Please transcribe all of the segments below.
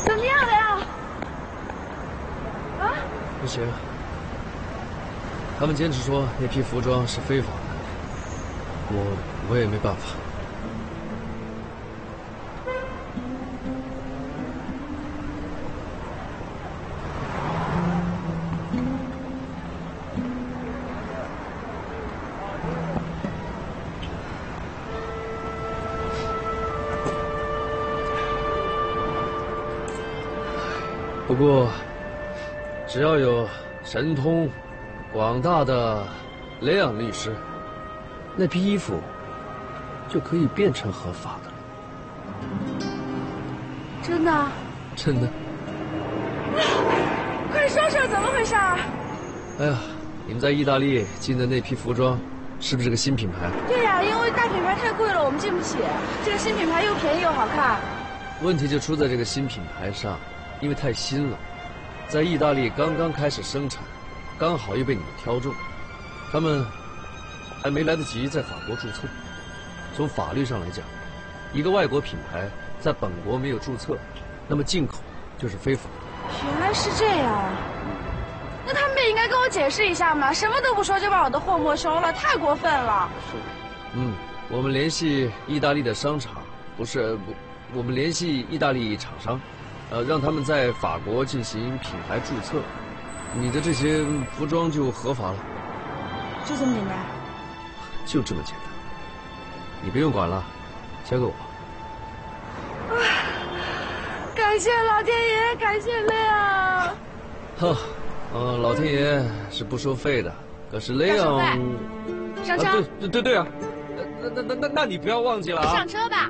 怎么样了呀？啊？ 不行，他们坚持说那批服装是非法的，我也没办法。不过，只要有神通广大的雷昂律师，那批衣服就可以变成合法的了。 真的？ 真的。 快说说怎么回事儿？ 哎呀，你们在意大利进的那批服装，是不是个新品牌？ 对呀，因为大品牌太贵了，我们进不起。这个新品牌又便宜又好看。 问题就出在这个新品牌上。因为太新了，在意大利刚刚开始生产，刚好又被你们挑中，他们还没来得及在法国注册。从法律上来讲，一个外国品牌在本国没有注册，那么进口就是非法的。 原来是这样，那他们也应该跟我解释一下嘛，什么都不说就把我的货没收了，太过分了。 我们联系意大利的商场，我们联系意大利厂商。让他们在法国进行品牌注册，你的这些服装就合法了。 就这么简单？ 就这么简单。你不用管了，交给我。 感谢老天爷，感谢雷昂。 老天爷是不收费的，可是雷昂上车。 对啊，那你不要忘记了啊。 上车吧。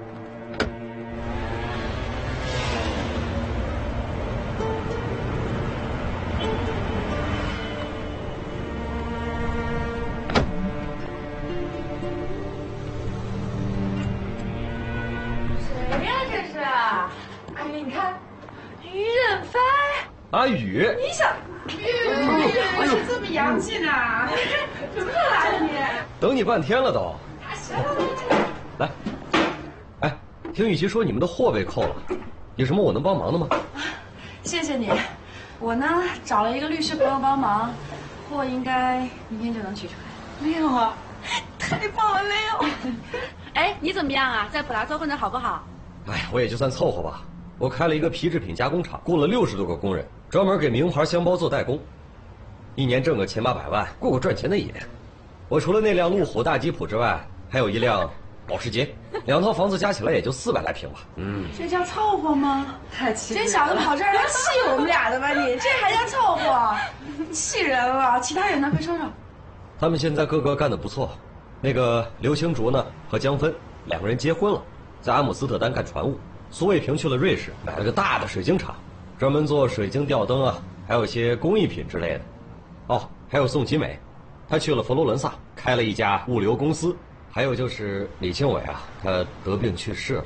阿宇， 你想，哎呦，这么洋气呢？怎么来了你？ 等你半天了都。来，哎，听雨琦说你们的货被扣了，有什么我能帮忙的吗？ 谢谢你，我呢找了一个律师朋友帮忙，货应该明天就能取出来。 没有啊，太棒了，没有。 哎，你怎么样啊？在普拉多混得好不好？ 哎，我也就算凑合吧。我开了一个皮制品加工厂，雇了60多个工人，专门给名牌箱包做代工，一年挣个7、800万，过过赚钱的瘾。我除了那辆路虎大吉普之外，还有一辆保时捷，2套房子加起来也就400来平吧。 这叫凑合吗？ 太气人了！ 这小子跑这儿来气我们俩的吧你？这还叫凑合？气人了！其他人呢？快说说。 他们现在个个干得不错，那个刘青竹呢和江芬2个人结婚了，在阿姆斯特丹干船务。苏卫平去了瑞士，买了个大的水晶厂，专门做水晶吊灯啊，还有一些工艺品之类的。哦，还有宋其美，他去了佛罗伦萨，开了一家物流公司。还有就是李庆伟啊，他得病去世了。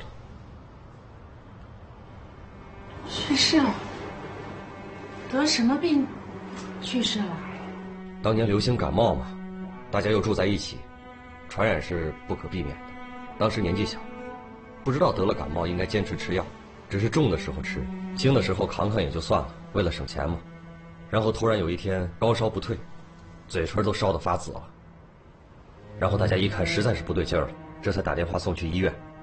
去世了？得什么病去世了？ 当年流行感冒嘛，大家又住在一起，传染是不可避免的。当时年纪小。不知道得了感冒应该坚持吃药，只是重的时候吃，轻的时候扛扛也就算了，为了省钱嘛。然后突然有一天高烧不退，嘴唇都烧得发紫了。然后大家一看实在是不对劲儿了，这才打电话送去医院。